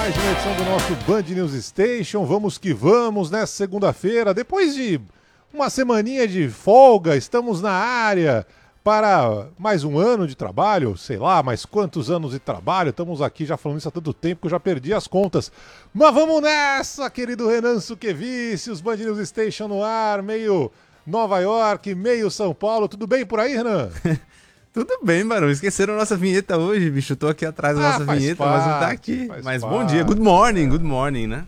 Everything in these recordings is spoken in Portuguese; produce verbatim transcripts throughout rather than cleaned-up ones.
mais uma edição do nosso Band News Station. Vamos que vamos nessa segunda-feira. Depois de uma semaninha de folga, estamos na área para mais um ano de trabalho. Sei lá, mais quantos anos de trabalho. Estamos aqui já falando isso há tanto tempo que eu já perdi as contas. Mas vamos nessa, querido Renan Suquevicius. Band News Station no ar, meio Nova York, meio São Paulo. Tudo bem por aí, Renan? Tudo bem, Barão. Esqueceram a nossa vinheta hoje, bicho. Tô aqui atrás da Ah, nossa faz vinheta, parte, mas não tá aqui. faz Mas parte. bom dia, good morning, good morning, né?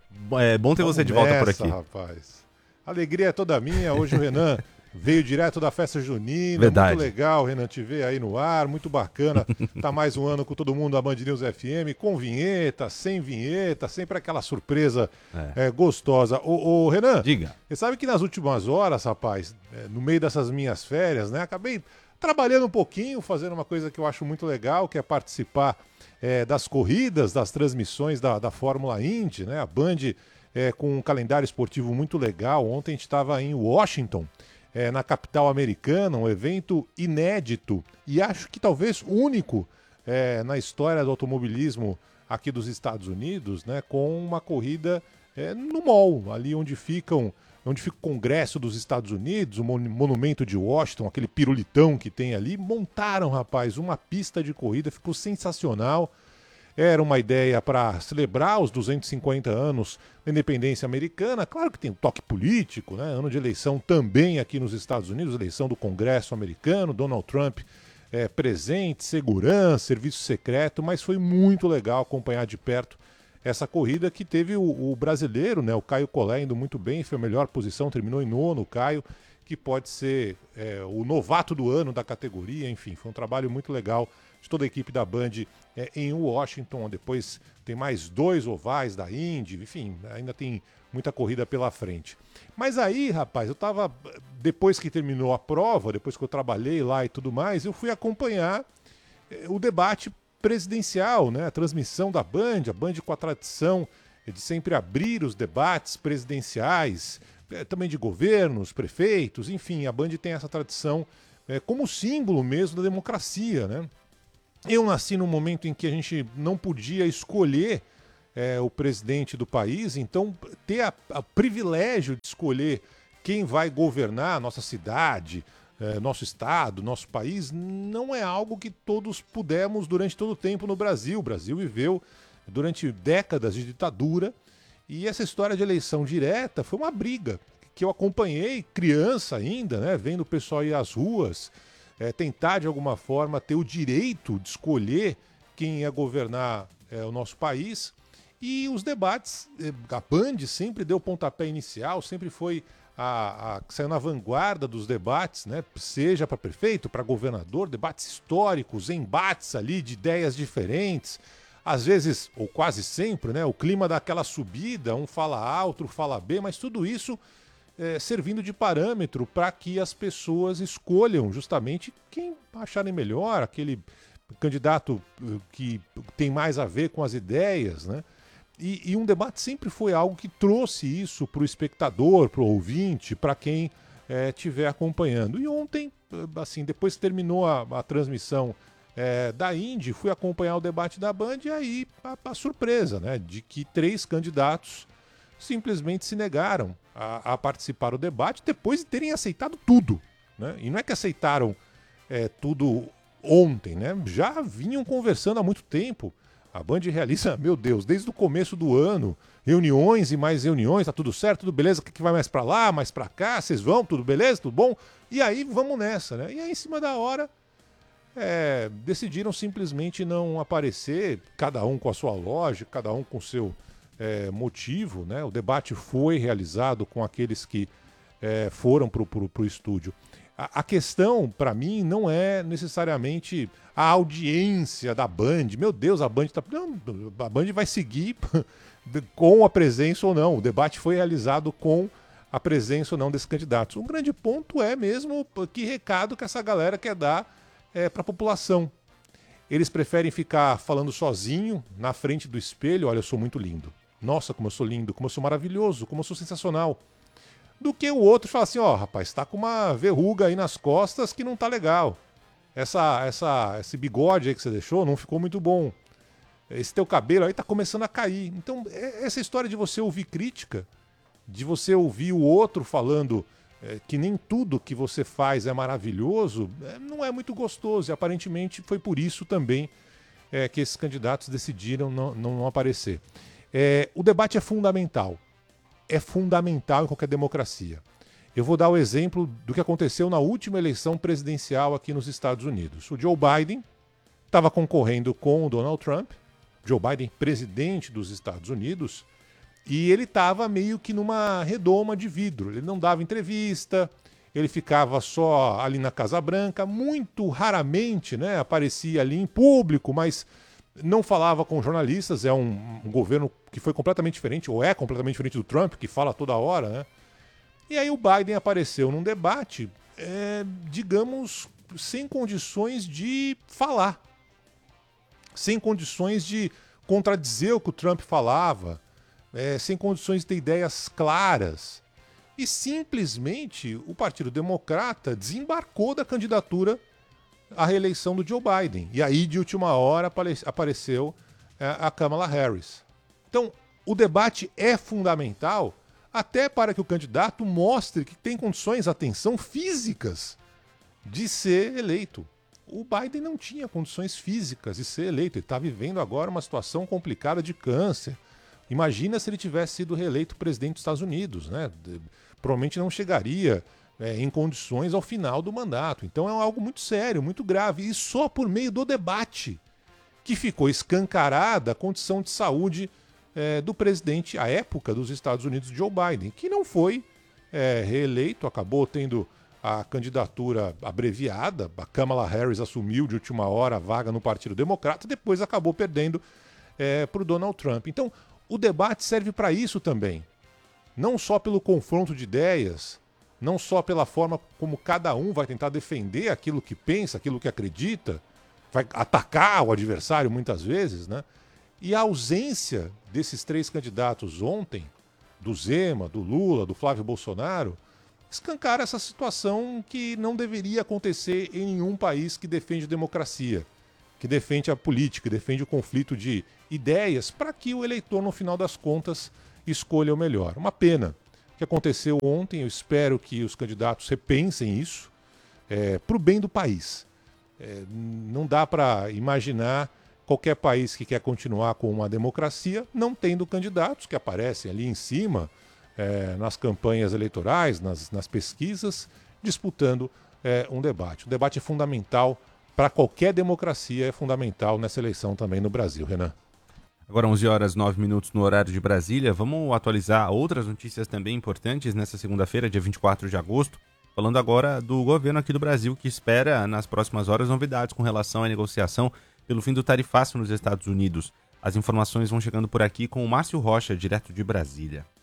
É bom ter Vamos você de volta por nessa, aqui. Rapaz. A alegria é toda minha. Hoje o Renan veio direto da festa junina. Verdade. Muito legal, Renan, te ver aí no ar. Muito bacana. Tá mais um ano com todo mundo da Band News F M, com vinheta, sem vinheta, sempre aquela surpresa É. é, gostosa. Ô, ô, Renan, Diga. você sabe que nas últimas horas, rapaz, é, no meio dessas minhas férias, né, acabei trabalhando um pouquinho, fazendo uma coisa que eu acho muito legal, que é participar é, das corridas, das transmissões da, da Fórmula Indy, né? A Band é, com um calendário esportivo muito legal. Ontem a gente estava em Washington, é, na capital americana, um evento inédito e acho que talvez único é, na história do automobilismo aqui dos Estados Unidos, né? Com uma corrida é, no mall, ali onde ficam onde fica o Congresso dos Estados Unidos, o Monumento de Washington, aquele pirulitão que tem ali. Montaram, rapaz, uma pista de corrida, ficou sensacional. Era uma ideia para celebrar os duzentos e cinquenta anos da independência americana. Claro que tem um toque político, né? Ano de eleição também aqui nos Estados Unidos, eleição do Congresso americano, Donald Trump é, presente, segurança, serviço secreto, mas foi muito legal acompanhar de perto essa corrida que teve o, o brasileiro, né, o Caio Collet, indo muito bem, foi a melhor posição, terminou em nono, o Caio, que pode ser é, o novato do ano da categoria. Enfim, foi um trabalho muito legal de toda a equipe da Band é, em Washington. Depois tem mais dois ovais da Indy, enfim, ainda tem muita corrida pela frente. Mas aí, rapaz, eu tava, depois que terminou a prova, depois que eu trabalhei lá e tudo mais, eu fui acompanhar é, o debate presidencial, né? A transmissão da Band, a Band com a tradição de sempre abrir os debates presidenciais, é, também de governos, prefeitos, enfim, a Band tem essa tradição é, como símbolo mesmo da democracia, né? Eu nasci num momento em que a gente não podia escolher é, o presidente do país, então ter o privilégio de escolher quem vai governar a nossa cidade, É, nosso estado, nosso país, não é algo que todos pudemos durante todo o tempo no Brasil. O Brasil viveu durante décadas de ditadura e essa história de eleição direta foi uma briga que eu acompanhei criança ainda, né, vendo o pessoal ir às ruas, é, tentar de alguma forma ter o direito de escolher quem ia governar é, o nosso país. E os debates, a Band sempre deu o pontapé inicial, sempre foi A, a, que saiu na vanguarda dos debates, né? Seja para prefeito, para governador, debates históricos, embates ali de ideias diferentes, às vezes, ou quase sempre, né? O clima daquela subida, um fala A, outro fala B, mas tudo isso é, servindo de parâmetro para que as pessoas escolham justamente quem acharem melhor, aquele candidato que tem mais a ver com as ideias, né? E, e um debate sempre foi algo que trouxe isso para o espectador, para o ouvinte, para quem estiver é, acompanhando. E ontem, assim, depois que terminou a, a transmissão é, da Indy, fui acompanhar o debate da Band e aí a, a surpresa, né, de que três candidatos simplesmente se negaram a, a participar do debate depois de terem aceitado tudo, né? E não é que aceitaram é, tudo ontem, né? Já vinham conversando há muito tempo. A Band realiza, meu Deus, desde o começo do ano, reuniões e mais reuniões, tá tudo certo, tudo beleza, o que vai mais pra lá, mais pra cá, vocês vão, tudo beleza, tudo bom? E aí vamos nessa, né? E aí em cima da hora, é, decidiram simplesmente não aparecer, cada um com a sua lógica, cada um com o seu é, motivo, né? O debate foi realizado com aqueles que é, foram pro, pro, pro estúdio. A questão, para mim, não é necessariamente a audiência da Band. Meu Deus, a Band tá... Não, a Band vai seguir com a presença ou não. O debate foi realizado com a presença ou não desses candidatos. Um grande ponto é mesmo que recado que essa galera quer dar é, para a população. Eles preferem ficar falando sozinho, na frente do espelho, olha, eu sou muito lindo. Nossa, como eu sou lindo, como eu sou maravilhoso, como eu sou sensacional. Do que o outro fala assim, ó, oh, rapaz, tá com uma verruga aí nas costas que não tá legal. Essa, essa, esse bigode aí que você deixou não ficou muito bom. esse teu cabelo aí tá começando a cair. Então, essa história de você ouvir crítica, de você ouvir o outro falando é, que nem tudo que você faz é maravilhoso, é, não é muito gostoso. E aparentemente foi por isso também é, que esses candidatos decidiram não, não, não aparecer. É, o debate é fundamental. É fundamental em qualquer democracia. Eu vou dar o exemplo do que aconteceu na última eleição presidencial aqui nos Estados Unidos. O Joe Biden estava concorrendo com o Donald Trump, Joe Biden, presidente dos Estados Unidos, e ele estava meio que numa redoma de vidro. Ele não dava entrevista, ele ficava só ali na Casa Branca, muito raramente, né, aparecia ali em público, mas não falava com jornalistas. É um, um governo que foi completamente diferente, ou é completamente diferente do Trump, que fala toda hora, né? E aí o Biden apareceu num debate, é, digamos, sem condições de falar, sem condições de contradizer o que o Trump falava, é, sem condições de ter ideias claras. E simplesmente o Partido Democrata desembarcou da candidatura à reeleição do Joe Biden. E aí, de última hora, apare- apareceu é, a Kamala Harris. Então, o debate é fundamental até para que o candidato mostre que tem condições, atenção, físicas de ser eleito. O Biden não tinha condições físicas de ser eleito. Ele está vivendo agora uma situação complicada de câncer. Imagina se ele tivesse sido reeleito presidente dos Estados Unidos, né? Provavelmente não chegaria é, em condições ao final do mandato. Então é algo muito sério, muito grave. E só por meio do debate que ficou escancarada a condição de saúde é, do presidente à época dos Estados Unidos, Joe Biden, que não foi é, reeleito, acabou tendo a candidatura abreviada. A Kamala Harris assumiu de última hora a vaga no Partido Democrata, depois acabou perdendo é, para o Donald Trump. Então, o debate serve para isso também. Não só pelo confronto de ideias, não só pela forma como cada um vai tentar defender aquilo que pensa, aquilo que acredita, vai atacar o adversário muitas vezes, né? E a ausência desses três candidatos ontem, do Zema, do Lula, do Flávio Bolsonaro, escancara essa situação que não deveria acontecer em nenhum país que defende democracia, que defende a política, que defende o conflito de ideias, para que o eleitor, no final das contas, escolha o melhor. Uma pena que aconteceu ontem. Eu espero que os candidatos repensem isso é, para o bem do país. É, não dá para imaginar qualquer país que quer continuar com uma democracia não tendo candidatos que aparecem ali em cima, é, nas campanhas eleitorais, nas, nas pesquisas, disputando é, um debate. O debate é fundamental para qualquer democracia, é fundamental nessa eleição também no Brasil, Renan. Agora onze horas e nove minutos no horário de Brasília. Vamos atualizar outras notícias também importantes nessa segunda-feira, dia vinte e quatro de agosto. Falando agora do governo aqui do Brasil, que espera nas próximas horas novidades com relação à negociação pelo fim do tarifaço nos Estados Unidos. As informações vão chegando por aqui com o Márcio Rocha, direto de Brasília.